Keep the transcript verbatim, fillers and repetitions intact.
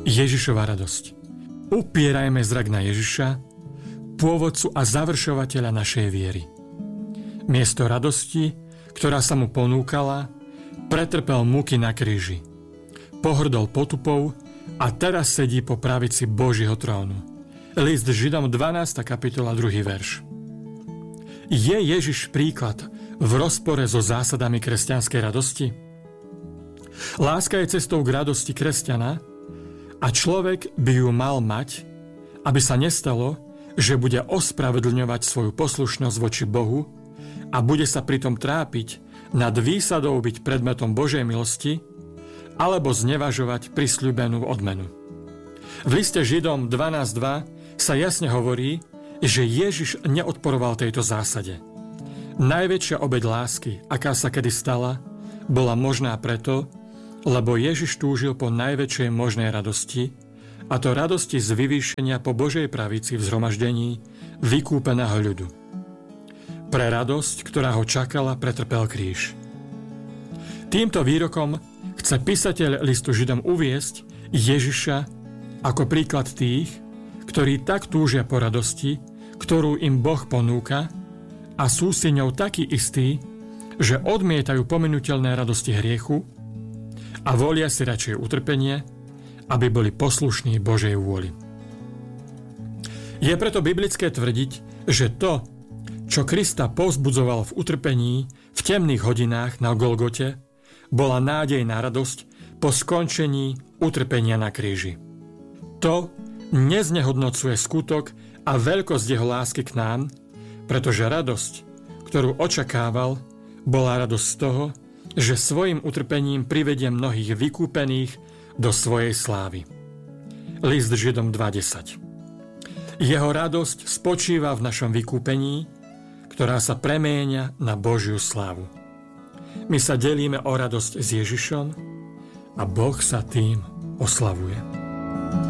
Ježišova radosť. Upierajme zrak na Ježiša, pôvodcu a završovateľa našej viery. Miesto radosti, ktorá sa mu ponúkala, pretrpel múky na kríži. Pohrdol potupou a teraz sedí po pravici Božieho trónu. List Židom dvanásta kapitola druhý verš. Je Ježiš príklad v rozpore so zásadami kresťanskej radosti? Láska je cestou k radosti kresťana a človek by ju mal mať, aby sa nestalo, že bude ospravedlňovať svoju poslušnosť voči Bohu a bude sa pritom trápiť nad výsadou byť predmetom Božej milosti alebo znevažovať prisľúbenú odmenu. V liste Židom dvanásť dva sa jasne hovorí, že Ježiš neodporoval tejto zásade. Najväčšia obeť lásky, aká sa kedy stala, bola možná preto, lebo Ježiš túžil po najväčšej možnej radosti, a to radosti z vyvýšenia po Božej pravici v zhromaždení vykúpeného ľudu. Pre radosť, ktorá ho čakala, pretrpel kríž. Týmto výrokom chce písateľ listu Židom uviesť Ježiša ako príklad tých, ktorí tak túžia po radosti, ktorú im Boh ponúka, a sú si ňou takí istí, že odmietajú pominuteľné radosti hriechu a volia si radšej utrpenie, aby boli poslušní Božej vôli. Je preto biblické tvrdiť, že to, čo Krista povzbudzoval v utrpení v temných hodinách na Golgote, bola nádej na radosť po skončení utrpenia na kríži. To neznehodnocuje skutok a veľkosť jeho lásky k nám, pretože radosť, ktorú očakával, bola radosť z toho, že svojim utrpením privedie mnohých vykúpených do svojej slávy. List Židom dva desať. Jeho radosť spočíva v našom vykúpení, ktorá sa premieňa na Božiu slávu. My sa delíme o radosť s Ježišom a Boh sa tým oslavuje.